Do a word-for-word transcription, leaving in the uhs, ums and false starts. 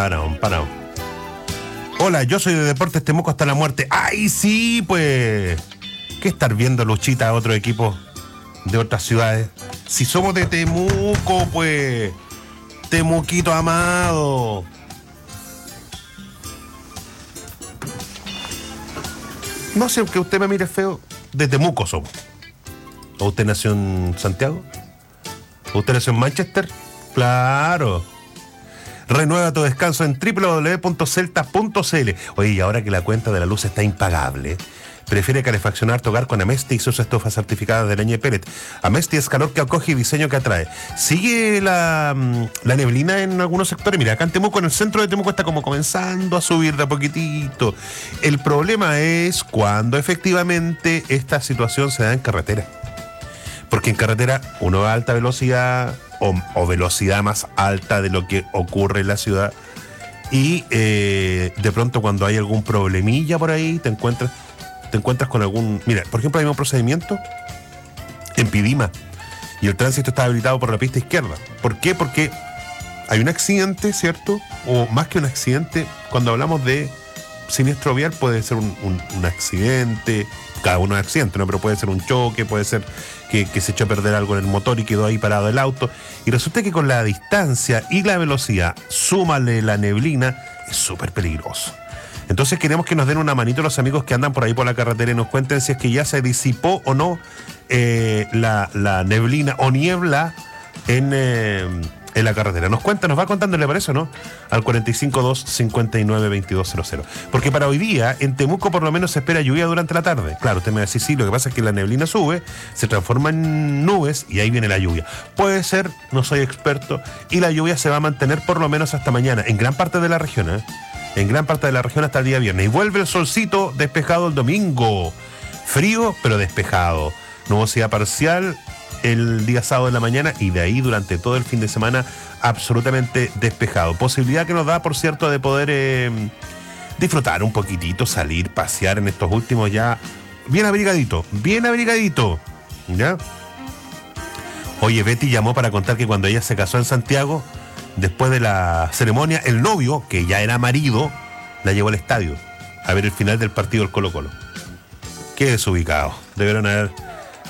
Parón, parón. Hola, yo soy de Deportes Temuco hasta la muerte. ¡Ay, sí, pues! ¿Qué estar viendo, Luchita, a otro equipo de otras ciudades? Si somos de Temuco, pues... Temuquito amado. No sé, que usted me mire feo. De Temuco somos. ¿O usted nació en Santiago? ¿O usted nació en Manchester? Claro. Renueva tu descanso en doble u doble u doble u punto celta punto c l. Oye, y ahora que la cuenta de la luz está impagable, prefiere calefaccionar tu hogar con Amesti y sus estufas certificadas de leña y pellet. Amesti es calor que acoge y diseño que atrae. Sigue la, la neblina en algunos sectores. Mira, acá en Temuco, en el centro de Temuco, está como comenzando a subir de a poquitito. El problema es cuando efectivamente esta situación se da en carretera. Porque en carretera uno va a alta velocidad o, o velocidad más alta de lo que ocurre en la ciudad. Y eh, de pronto cuando hay algún problemilla por ahí, te encuentras... te encuentras con algún... Mira, por ejemplo, hay un procedimiento en Pidima y el tránsito está habilitado por la pista izquierda. ¿Por qué? Porque hay un accidente, ¿cierto? O más que un accidente, cuando hablamos de siniestro vial puede ser un, un, un accidente, cada uno es accidente, ¿no? Pero puede ser un choque, puede ser que, que se echó a perder algo en el motor y quedó ahí parado el auto. Y resulta que con la distancia y la velocidad, súmale la neblina, es súper peligroso. Entonces queremos que nos den una manito los amigos que andan por ahí por la carretera y nos cuenten si es que ya se disipó o no eh, la, la neblina o niebla en, eh, en la carretera. Nos cuenta, nos va contando, ¿le parece o no? Al cuarenta y cinco dos cincuenta y nueve veintidós cero cero. Porque para hoy día en Temuco por lo menos se espera lluvia durante la tarde. Claro, usted me va a decir, sí, lo que pasa es que la neblina sube, se transforma en nubes y ahí viene la lluvia. Puede ser, no soy experto, y la lluvia se va a mantener por lo menos hasta mañana en gran parte de la región, ¿eh? En gran parte de la región hasta el día viernes. Y vuelve el solcito despejado el domingo. Frío, pero despejado. Nubosidad parcial el día sábado en la mañana y de ahí durante todo el fin de semana absolutamente despejado. Posibilidad que nos da, por cierto, de poder eh, disfrutar un poquitito, salir, pasear en estos últimos ya bien abrigadito, bien abrigadito. ¿Ya? Oye, Betty llamó para contar que cuando ella se casó en Santiago, después de la ceremonia, el novio, que ya era marido, la llevó al estadio a ver el final del partido del Colo-Colo. Qué desubicado. Debieron haber